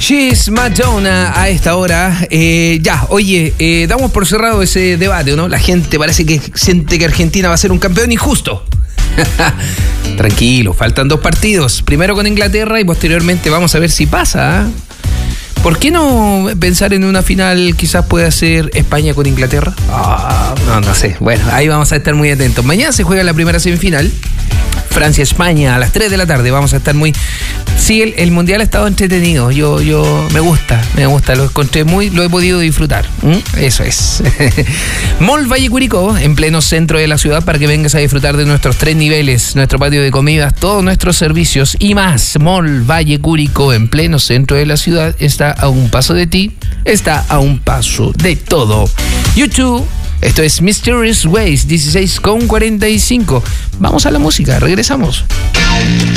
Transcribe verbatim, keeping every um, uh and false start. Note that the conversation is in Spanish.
She's Madonna a esta hora. Eh, ya, oye, eh, damos por cerrado ese debate, ¿no? La gente parece que siente que Argentina va a ser un campeón injusto. Tranquilo, faltan dos partidos. Primero con Inglaterra y posteriormente vamos a ver si pasa. ¿eh? ¿Por qué no pensar en una final quizás pueda ser España con Inglaterra? Oh, no, no sé. Bueno, ahí vamos a estar muy atentos. Mañana se juega la primera semifinal. Francia-España a las tres de la tarde. Vamos a estar muy... Sí, el, el Mundial ha estado entretenido. Yo, yo me gusta, me gusta. Lo encontré muy... Lo he podido disfrutar. ¿Mm? Eso es. Mall Valle Curicó, en pleno centro de la ciudad, para que vengas a disfrutar de nuestros tres niveles, nuestro patio de comidas, todos nuestros servicios y más. Mall Valle Curicó, en pleno centro de la ciudad, está a un paso de ti, está a un paso de todo. YouTube. Esto es Mysterious Ways, dieciséis con cuarenta y cinco. Vamos a la música, regresamos.